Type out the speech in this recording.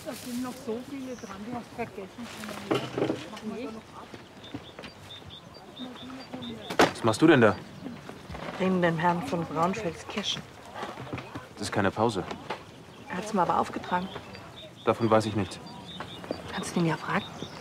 Da sind noch so viele dran, du hast vergessen. Machen wir noch ab. Was machst du denn da? Reden dem Herrn von Braunfels Kirschen. Das ist keine Pause. Er hat's mir aber aufgetragen. Davon weiß ich nichts. Kannst du ihn ja fragen.